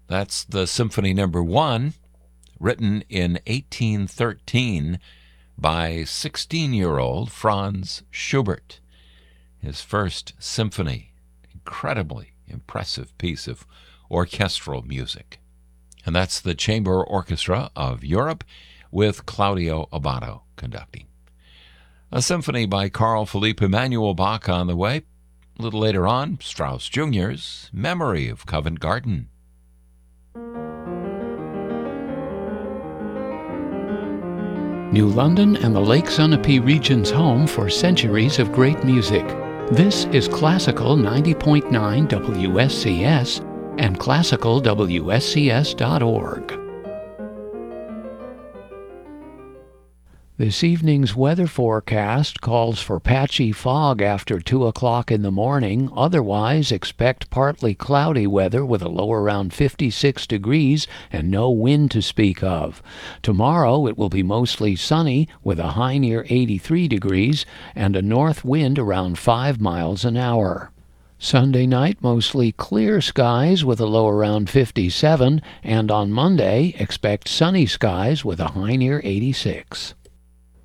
That's the Symphony Number 1, written in 1813 by 16-year-old Franz Schubert. His first symphony, incredibly impressive piece of orchestral music. And that's the Chamber Orchestra of Europe with Claudio Abbado conducting. A symphony by Carl Philipp Emanuel Bach on the way. A little later on, Strauss Jr.'s Memory of Covent Garden. New London and the Lake Sunapee region's home for centuries of great music. This is Classical 90.9 WSCS and classicalwscs.org. This evening's weather forecast calls for patchy fog after 2 o'clock in the morning. Otherwise, expect partly cloudy weather with a low around 56 degrees and no wind to speak of. Tomorrow it will be mostly sunny with a high near 83 degrees and a north wind around 5 miles an hour. Sunday night, mostly clear skies with a low around 57, and on Monday, expect sunny skies with a high near 86.